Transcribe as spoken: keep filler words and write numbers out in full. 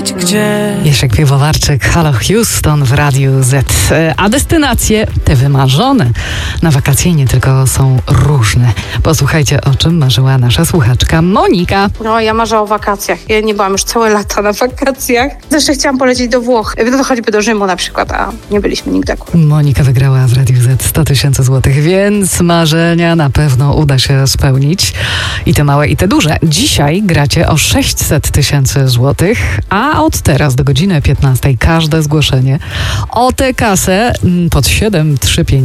lecieć gdzieś. Leszek Piwowarczyk, Halo Houston w Radiu Z. A destynacje, te wymarzone na wakacje nie tylko są różne. Posłuchajcie, o czym marzyła nasza słuchaczka Monika. No, ja marzę o wakacjach. Ja nie byłam już całe lata na wakacjach. Zresztą chciałam polecieć do Włoch, no choćby do Rzymu na przykład, a nie byliśmy nigdy akurat. Monika wygrała w Radiu Z sto tysięcy złotych, więc marzenia na pewno uda się spełnić. I te małe, i te duże. Dzisiaj gracie o sześćset tysięcy złotych, a od teraz do godziny piętnastej każde zgłoszenie o tę kasę pod siedem trzy pięć